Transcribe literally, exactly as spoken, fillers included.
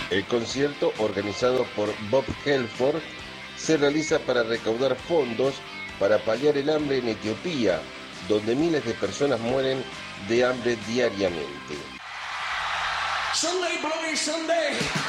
El concierto, organizado por Bob Geldof, se realiza para recaudar fondos para paliar el hambre en Etiopía, donde miles de personas mueren de hambre diariamente. Sunday, Bloody Sunday.